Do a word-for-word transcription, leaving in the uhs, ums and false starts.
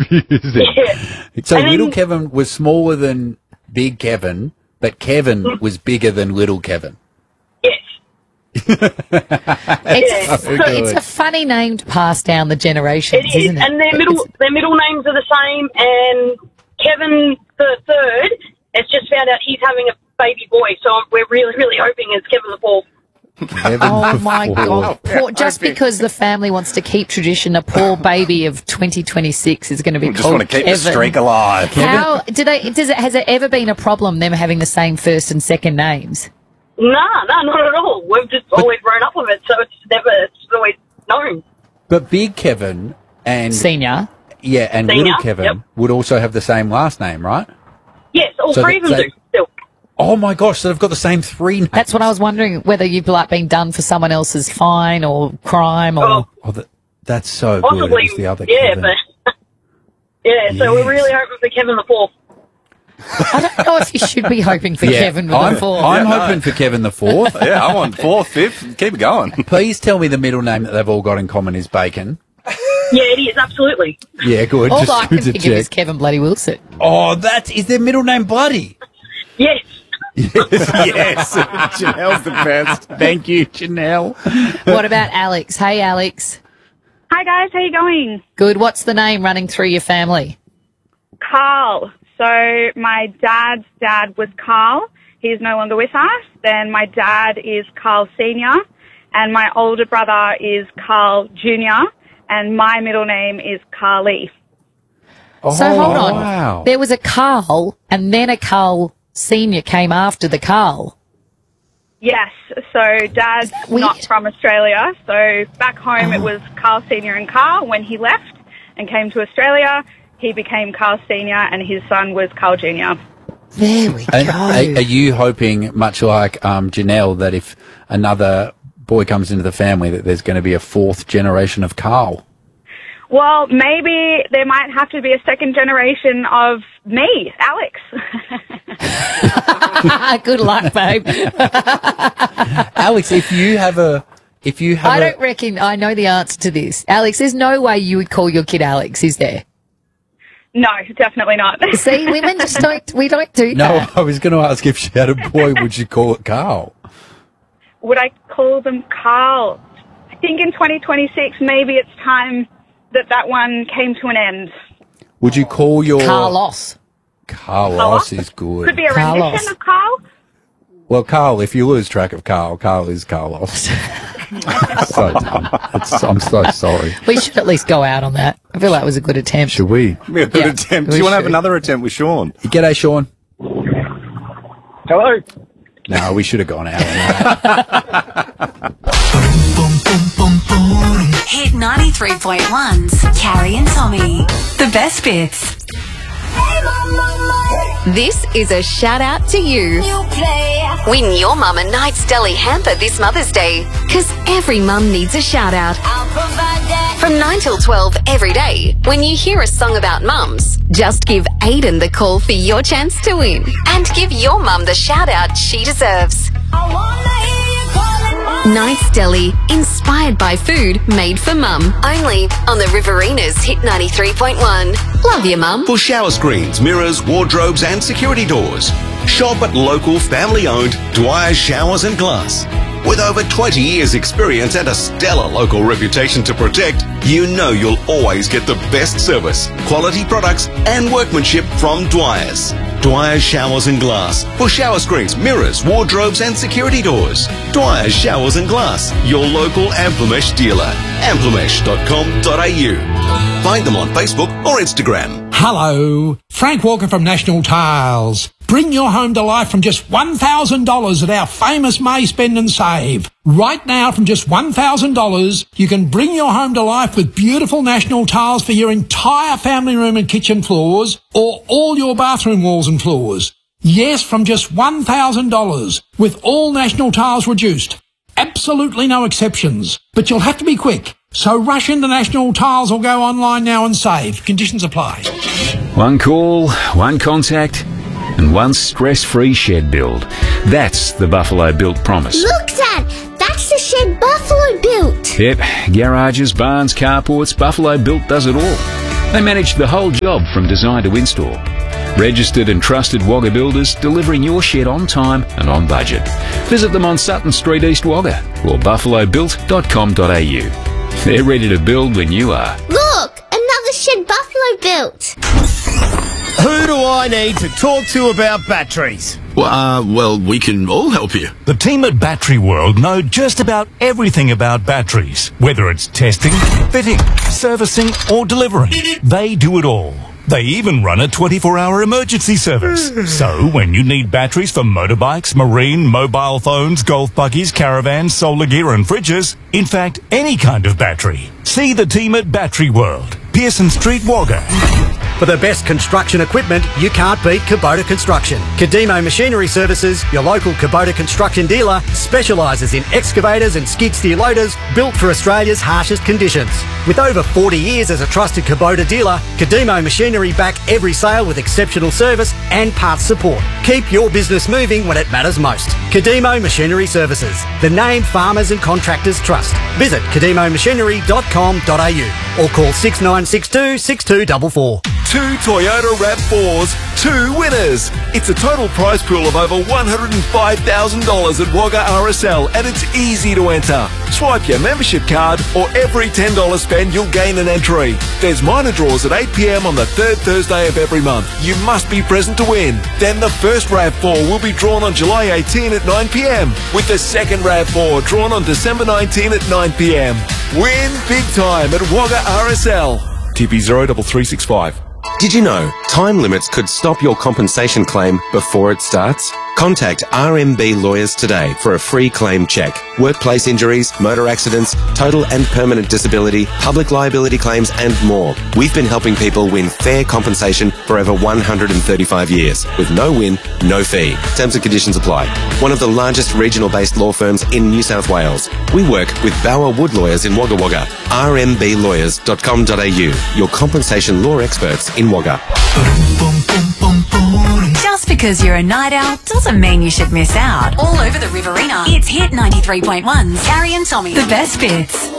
confusing. Yeah. So And little then- Kevin was smaller than big Kevin, but Kevin was bigger than little Kevin. Yes. It's, So it's good. a funny name to pass down the generations, It is, isn't it? and their middle It's- their middle names are the same. And Kevin the third has just found out he's having a baby boy, so we're really, really hoping it's Kevin the fourth. Kevin Oh the my fourth. God! Poor, just because the family wants to keep tradition, a poor baby of twenty twenty-six is going to be We just called want to keep Kevin. the streak alive. How do they? Does it? Has it ever been a problem them having the same first and second names? Nah, no, not at all. We've just always grown up with it, so it's never, it's always known. But big Kevin and Senior. yeah, and Senior, little Kevin yep. would also have the same last name, right? Yes, all So three of that- them they- do still. Oh my gosh, so they've got the same three names. That's what I was wondering, whether you've like been done for someone else's fine or crime or. Oh, Oh, that, that's so good. possibly, It was the other yeah, Kevin. but yeah. So we're Yes. really hoping for Kevin the fourth. I don't know if you should be hoping for Yeah, Kevin with I'm, the four. I'm Yeah, no. hoping for Kevin the fourth. Yeah, I'm on fourth, fifth. Keep it going. Please tell me the middle name that they've all got in common is Bacon. Yeah, it is absolutely. Yeah, good. All Just I can good to think of is check. Kevin Bloody Wilson. Oh, that is their middle name, Bloody. Yes. Yes. Janelle's the best. Thank you, Janelle. What about Alex? Hey, Alex. Hi guys, how you going? Good. What's the name running through your family? Carl. So my dad's dad was Carl. He's no longer with us. Then my dad is Carl Senior, and my older brother is Carl Junior, and my middle name is Carly. Oh, So hold on. Wow. There was a Carl, and then a Carl Senior came after the Carl. Yes, so dad's weird? not from Australia. So back home it was Carl Senior and Carl. When he left and came to Australia, he became Carl Senior and his son was Carl Junior There we And go. are, are you hoping, much like um, Janelle, that if another boy comes into the family, that there's going to be a fourth generation of Carl? Well, maybe there might have to be a second generation of me, Alex. Good luck, babe. Alex, if you have a, if you have I a, don't reckon I know the answer to this. Alex, there's no way you would call your kid Alex, is there? No, definitely not. See, women just don't, we don't do no, that. I was going to ask if she had a boy, would you call it Carl? Would I call them Carl? I think in twenty twenty-six, maybe it's time that that one came to an end. Would you call your Carlos. Carlos is good. Could be a Carlos. rendition of Carl. Well, Carl, if you lose track of Carl, Carl is Carlos. So dumb. It's, I'm so sorry. We should at least go out on that. I feel that was a good attempt. Should we? Be a good Yeah, attempt. we Do you want to have should. another attempt with Sean? G'day, Sean. Hello. No, we should have gone out on that. Hit ninety-three point one's Carrie and Tommy. The best bits. This is a shout out to you. Win your mum a Knight's Deli hamper this Mother's Day, because every mum needs a shout out. From nine till twelve every day, when you hear a song about mums, just give Aiden the call for your chance to win and give your mum the shout out she deserves. Knight's Deli, inspired by food made for mum. Only on the Riverina's Hit ninety-three point one. Love you, mum. For shower screens, mirrors, wardrobes and security doors, shop at local family-owned Dwyer Showers and Glass. With over twenty years experience and a stellar local reputation to protect, you know you'll always get the best service, quality products and workmanship from Dwyer's. Dwyer's Showers and Glass. For shower screens, mirrors, wardrobes and security doors. Dwyer's Showers and Glass. Your local Amplimesh dealer. amplimesh dot com dot a u. Find them on Facebook or Instagram. Hello, Frank Walker from National Tiles. Bring your home to life from just one thousand dollars at our famous May Spend and Save. Right now, from just one thousand dollars, you can bring your home to life with beautiful National Tiles for your entire family room and kitchen floors, or all your bathroom walls and floors. Yes, from just one thousand dollars, with all National Tiles reduced. Absolutely no exceptions. But you'll have to be quick. So rush into National Tiles or go online now and save. Conditions apply. One call, one contact, and one stress-free shed build. That's the Buffalo Built promise. Look, Dad, that's the shed Buffalo built. Yep, garages, barns, carports, Buffalo Built does it all. They manage the whole job from design to install. Registered and trusted Wagga builders, delivering your shed on time and on budget. Visit them on Sutton Street, East Wagga, or buffalo built dot com dot a u. They're ready to build when you are. Look, another shed Buffalo built. Who do I need to talk to about batteries? Well, uh, well, we can all help you. The team at Battery World know just about everything about batteries. Whether it's testing, fitting, servicing or delivering, they do it all. They even run a twenty-four hour emergency service. So when you need batteries for motorbikes, marine, mobile phones, golf buggies, caravans, solar gear and fridges, in fact, any kind of battery, see the team at Battery World, Pearson Street, Wagga. For the best construction equipment, you can't beat Kubota Construction. Kadimo Machinery Services, your local Kubota construction dealer, specialises in excavators and skid steer loaders built for Australia's harshest conditions. With over forty years as a trusted Kubota dealer, Kadimo Machinery back every sale with exceptional service and parts support. Keep your business moving when it matters most. Kadimo Machinery Services, the name farmers and contractors trust. Visit kadimo machinery dot com dot a u or call six nine six two, six two four four. Two Toyota RAV fours, two winners. It's a total prize pool of over one hundred five thousand dollars at Wagga R S L, and it's easy to enter. Swipe your membership card, or every ten dollars spend you'll gain an entry. There's minor draws at eight p m on the third Thursday of every month. You must be present to win. Then the first RAV four will be drawn on July eighteenth at nine p m, with the second RAV four drawn on December nineteenth at nine p m. Win big time at Wagga R S L. T P zero three three six five. Did you know time limits could stop your compensation claim before it starts? Contact R M B Lawyers today for a free claim check. Workplace injuries, motor accidents, total and permanent disability, public liability claims and more. We've been helping people win fair compensation for over one hundred thirty-five years with no win, no fee. Terms and conditions apply. One of the largest regional-based law firms in New South Wales. We work with Bower Wood Lawyers in Wagga Wagga. r m b lawyers dot com dot a u, your compensation law experts in Wagga. Just because you're a night owl doesn't mean you should miss out. All over the Riverina, it's Hit ninety-three point one's Gary and Tommy. The best bits.